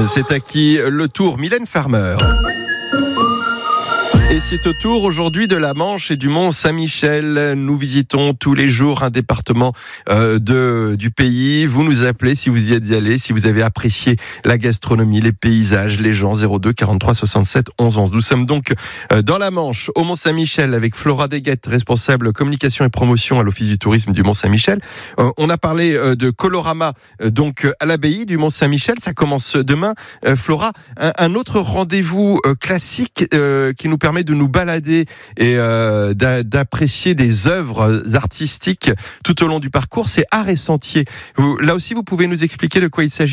C'est à qui le tour, Mylène Farmer. Et c'est au tour aujourd'hui de la Manche et du Mont Saint-Michel. Nous visitons tous les jours un département du pays. Vous nous appelez si vous y êtes allés, si vous avez apprécié la gastronomie, les paysages, les gens. 02 43 67 11 11. Nous sommes donc dans la Manche, au Mont Saint-Michel, avec Flora Deguette, responsable communication et promotion à l'Office du tourisme du Mont Saint-Michel. On a parlé de Colorama, donc à l'abbaye du Mont Saint-Michel. Ça commence demain. Flora, un autre rendez-vous classique qui nous permet de nous balader et d'apprécier des œuvres artistiques tout au long du parcours, c'est Art et Sentier. Là aussi, vous pouvez nous expliquer de quoi il s'agit ?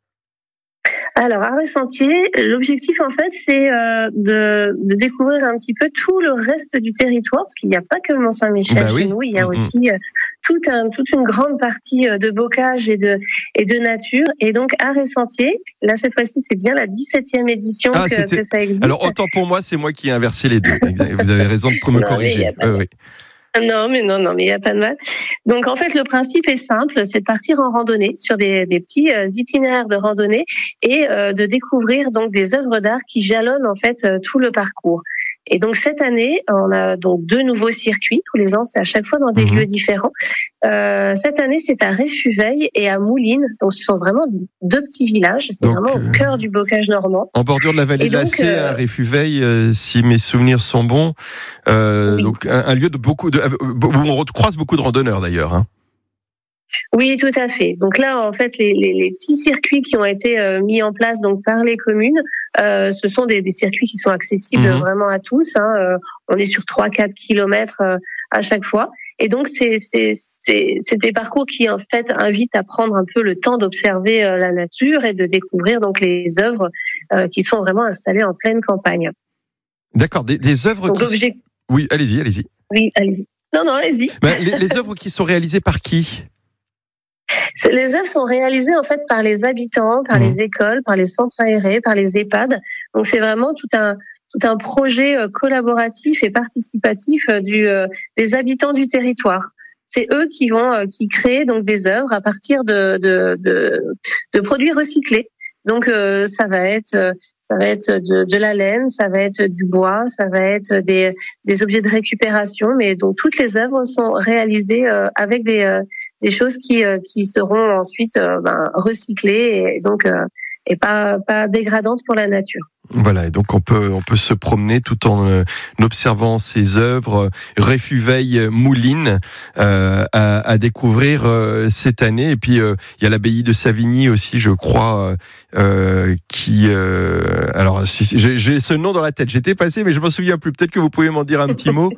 Alors, Art et Sentier, l'objectif en fait, c'est de découvrir un petit peu tout le reste du territoire, parce qu'il n'y a pas que le Mont Saint-Michel chez nous, il y a aussi toute une grande partie de bocage et de nature. Et donc, Art et Sentier, là cette fois-ci, c'est bien la 17e édition que ça existe. Alors, autant pour moi, c'est moi qui ai inversé les deux. Vous avez raison de me corriger. Non, mais il n'y a pas de mal. Donc, en fait, le principe est simple, c'est de partir en randonnée sur des petits itinéraires de randonnée et de découvrir donc des œuvres d'art qui jalonnent en fait tout le parcours. Et donc, cette année, on a donc 2 nouveaux circuits. Tous les ans, c'est à chaque fois dans des lieux différents. Cette année, c'est à Réfuveil et à Moulines. Donc, ce sont vraiment 2 petits villages. C'est donc, vraiment au cœur du bocage normand. En bordure de la vallée de la Cé, à Réfuveil, si mes souvenirs sont bons. Oui. Donc, un lieu où on croise beaucoup de randonneurs d'ailleurs. Hein. Oui, tout à fait. Donc là, en fait, les petits circuits qui ont été mis en place donc par les communes, ce sont des circuits qui sont accessibles vraiment à tous. Hein. On est sur 3-4 kilomètres à chaque fois. Et donc, c'est des parcours qui, en fait, invitent à prendre un peu le temps d'observer la nature et de découvrir donc les œuvres qui sont vraiment installées en pleine campagne. D'accord, des œuvres donc, Oui, allez-y. Oui, allez-y. Non, allez-y. Les œuvres qui sont réalisées par qui ? Les œuvres sont réalisées en fait par les habitants, par les écoles, par les centres aérés, par les EHPAD. Donc c'est vraiment tout un projet collaboratif et participatif des habitants du territoire. C'est eux qui créent donc des œuvres à partir de produits recyclés. Donc ça va être de la laine, ça va être du bois, ça va être des objets de récupération, mais donc toutes les œuvres sont réalisées avec des choses qui seront ensuite recyclées et donc et pas dégradantes pour la nature. Voilà, et donc on peut se promener tout en observant ces œuvres. Réfuveil Moulines à découvrir cette année. Et puis il y a l'abbaye de Savigny aussi, je crois, qui alors j'ai ce nom dans la tête. J'étais passé, mais je m'en souviens plus. Peut-être que vous pouvez m'en dire un petit mot.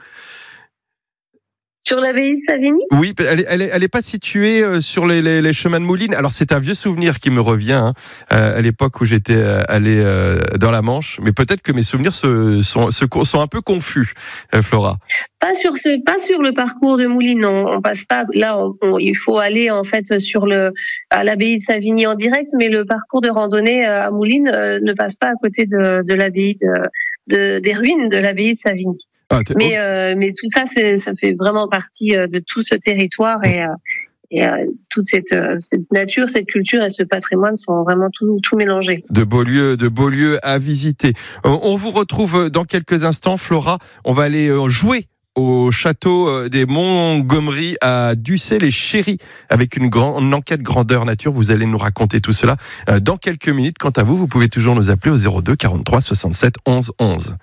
Sur l'abbaye de Savigny ? Oui, elle est pas située sur les chemins de Moulines. Alors c'est un vieux souvenir qui me revient à l'époque où j'étais allé dans la Manche, mais peut-être que mes souvenirs sont un peu confus, Flora. Pas sur le parcours de Moulines, on passe pas là. Il faut aller en fait à l'abbaye de Savigny en direct, mais le parcours de randonnée à Moulines ne passe pas à côté de l'abbaye des ruines de l'abbaye de Savigny. Mais tout ça, ça fait vraiment partie de tout ce territoire et toute cette nature, cette culture et ce patrimoine sont vraiment tout mélangés. De beaux lieux à visiter. On vous retrouve dans quelques instants, Flora. On va aller jouer au château des Montgomery à Ducé-les-Chéris avec une enquête grandeur nature. Vous allez nous raconter tout cela dans quelques minutes. Quant à vous, vous pouvez toujours nous appeler au 02 43 67 11 11.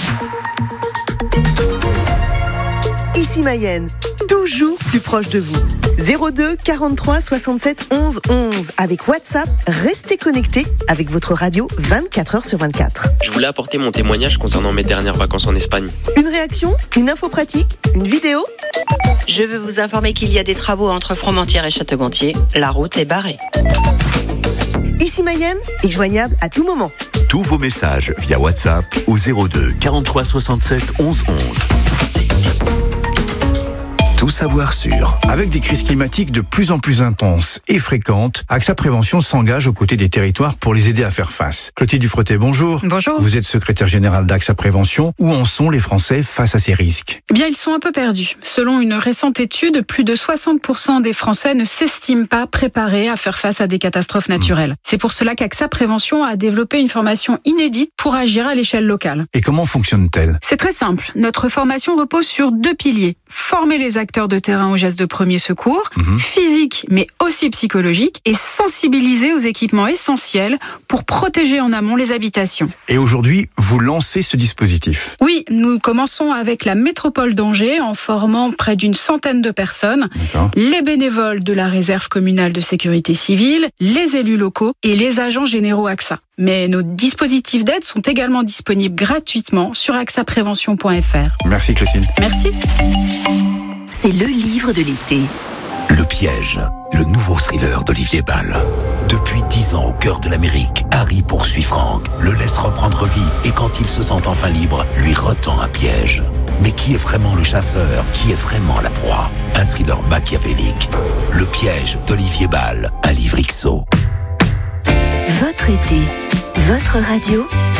Ici Mayenne, toujours plus proche de vous. 02 43 67 11 11. Avec WhatsApp, restez connectés avec votre radio 24 heures sur 24. Je voulais apporter mon témoignage concernant mes dernières vacances en Espagne. Une réaction, une info pratique, une vidéo ? Je veux vous informer qu'il y a des travaux entre Fromentieres et Château-Gontier. La route est barrée. Ici Mayenne est joignable à tout moment. Tous vos messages via WhatsApp au 02 43 67 11 11. tout savoir sur. Avec des crises climatiques de plus en plus intenses et fréquentes, AXA Prévention s'engage aux côtés des territoires pour les aider à faire face. Clotilde Dufretet, bonjour. Bonjour. Vous êtes secrétaire générale d'AXA Prévention. Où en sont les Français face à ces risques ? Eh bien, ils sont un peu perdus. Selon une récente étude, plus de 60% des Français ne s'estiment pas préparés à faire face à des catastrophes naturelles. C'est pour cela qu'AXA Prévention a développé une formation inédite pour agir à l'échelle locale. Et comment fonctionne-t-elle ? C'est très simple. Notre formation repose sur 2 piliers. Former les acteurs de terrain aux gestes de premier secours, physique mais aussi psychologique, et sensibiliser aux équipements essentiels pour protéger en amont les habitations. Et aujourd'hui, vous lancez ce dispositif ? Oui, nous commençons avec la métropole d'Angers en formant près d'une centaine de personnes, les bénévoles de la réserve communale de sécurité civile, les élus locaux et les agents généraux AXA. Mais nos dispositifs d'aide sont également disponibles gratuitement sur axaprévention.fr. Merci Clotilde. Merci. C'est le livre de l'été. Le piège, le nouveau thriller d'Olivier Bal. Depuis 10 ans au cœur de l'Amérique, Harry poursuit Frank, le laisse reprendre vie et quand il se sent enfin libre, lui retend un piège. Mais qui est vraiment le chasseur ? Qui est vraiment la proie ? Un thriller machiavélique. Le piège d'Olivier Bal, un livre XO. Votre été, votre radio,